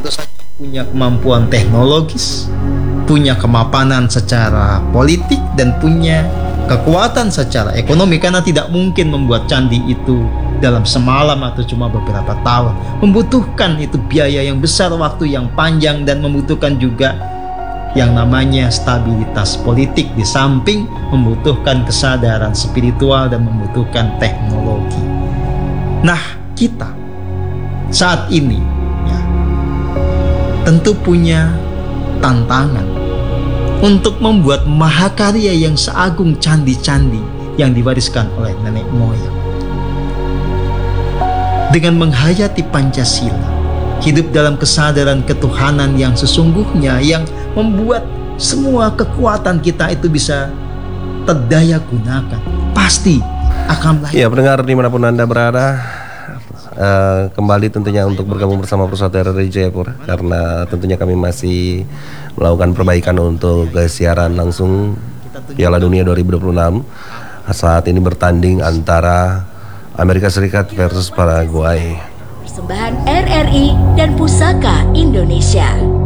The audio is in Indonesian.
tentu saja punya kemampuan teknologis, punya kemapanan secara politik, dan punya kekuatan secara ekonomi, karena tidak mungkin membuat candi itu dalam semalam atau cuma beberapa tahun. Membutuhkan itu biaya yang besar, waktu yang panjang, dan membutuhkan juga yang namanya stabilitas politik, di samping membutuhkan kesadaran spiritual dan membutuhkan teknologi. Nah, kita saat ini ya, tentu punya tantangan untuk membuat mahakarya yang seagung candi-candi yang diwariskan oleh nenek moyang. Dengan menghayati Pancasila, hidup dalam kesadaran ketuhanan yang sesungguhnya, yang membuat semua kekuatan kita itu bisa terdaya gunakan, pasti akan lahir. Ya, pendengar dimanapun Anda berada, kembali tentunya untuk bergabung bersama Persaudaraan dari Jayapura, karena tentunya kami masih melakukan perbaikan untuk siaran langsung Piala Dunia 2026. Saat ini bertanding antara Amerika Serikat versus Paraguay. Persembahan RRI dan Pusaka Indonesia.